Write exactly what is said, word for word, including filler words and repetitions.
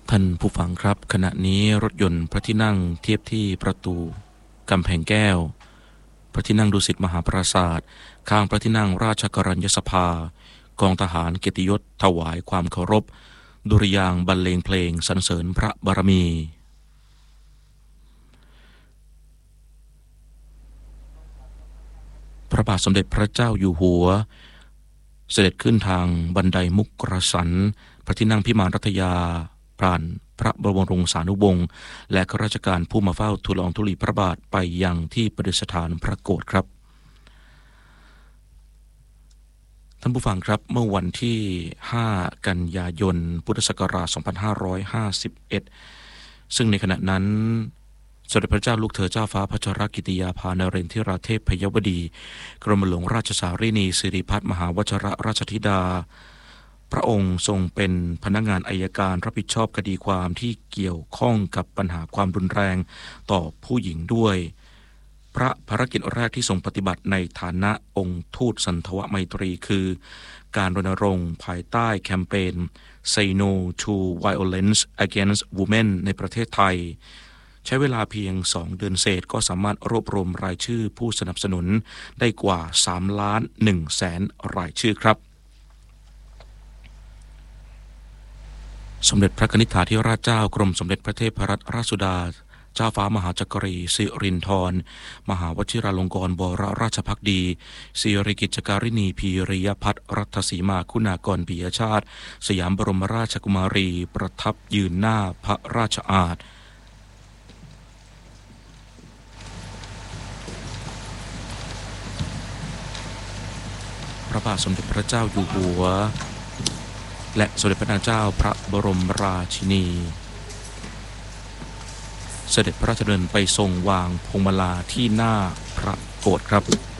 ท่านผู้ฟังครับขณะนี้รถยนต์พระที่นั่งเทียบที่ประตูกำแพงแก้วพระที่นั่งดุสิตมหาปราสาทข้างพระที่นั่งราชกรัญยสภากองทหารเกียรติยศถวายความเคารพดุริยางค์บรรเลงเพลงสรรเสริญพระบารมีพระบาทสมเด็จพระเจ้าอยู่หัวเสด็จขึ้นทางบันไดมุกรสันพระที่นั่งพิมานรัตยาผ่านพระบรมโรงสานุวงศ์และข้าราชการผู้มาเฝ้าทูลละอองธุลีพระบาทไปยังที่ประดิษฐานพระโกฐครับท่านผู้ฟังครับเมื่อวันที่ห้ากันยายนพุทธศักราชสองพันห้าร้อยห้าสิบเอ็ดซึ่งในขณะนั้นสมเด็จพระเจ้าลูกเธอเจ้าฟ้าพัชรกิติยาภานเรนทิราเทพพยวดีกรมหลวงราชสารีนีสิริพัฒน์มหาวชรราชธิดาพระองค์ทรงเป็นพนักงานอัยการรับผิดชอบคดีความที่เกี่ยวข้องกับปัญหาความรุนแรงต่อผู้หญิงด้วยพระภารกิจแรกที่ทรงปฏิบัติในฐานะองค์ทูตสันทวไมตรีคือการรณรงค์ภายใต้แคมเปญ Say No to Violence Against Women ในประเทศไทยใช้เวลาเพียงสองเดือนเศษก็สามารถรวบรวมรายชื่อผู้สนับสนุนได้กว่าสามล้านหนึ่งแสนรายชื่อครับสมเด็จพระนิธิถาธิราชเจ้ากรมสมเด็จพระเทพรัตนราชสุดาเจ้าฟ้ามหาจักรีสิรินธรมหาวชิราลงกรณ์บวรราชภักดีสิริกิจการินีพีริยพัฒน์รัตสีมาคุณากรปิยชาติสยามบรมราชกุมารีประทับยืนหน้าพระราชอาณพระบาทสมเด็จพระเจ้าอยู่หัวและสมเด็จพระนางเจ้าพระบรมราชินีเสด็จพระราชดำเนินไปทรงวางพวงมาลาที่หน้าพระโกฐครับ